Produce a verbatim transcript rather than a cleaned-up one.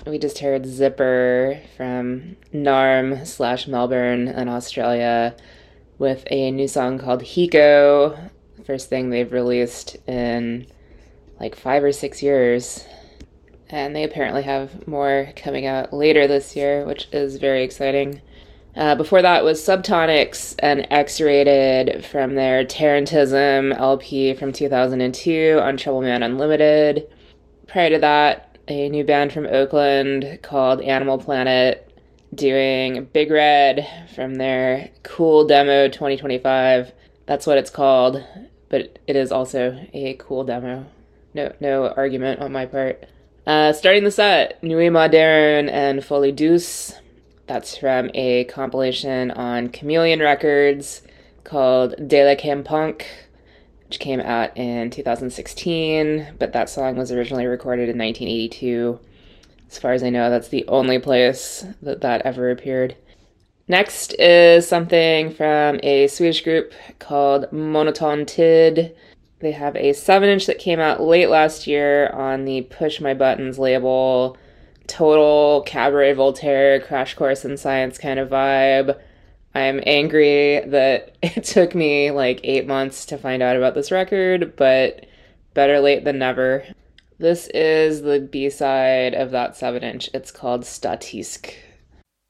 We just heard Zipper from Narm slash Melbourne in Australia with a new song called Hiko. First thing they've released in like five or six years. And they apparently have more coming out later this year, which is very exciting. Uh, before that was Subtonics and X-Rated from their Tarantism L P from two thousand two on Trouble Man Unlimited. Prior to that, a new band from Oakland called Animal Planet doing Big Red from their Cool Demo twenty twenty-five. That's what it's called, but it is also a cool demo. No, no argument on my part. Uh, starting the set, Nuit Moderne and Folie Douce. That's from a compilation on Chameleon Records called De la Campunk, which came out in two thousand sixteen, but that song was originally recorded in nineteen eighty-two. As far as I know, that's the only place that that ever appeared. Next is something from a Swedish group called Monoton Tid. They have a seven inch that came out late last year on the Push My Buttons label. Total Cabaret Voltaire, Crash Course in Science kind of vibe. I'm angry that it took me like eight months to find out about this record, but better late than never. This is the B-side of that seven inch. It's called Statisk.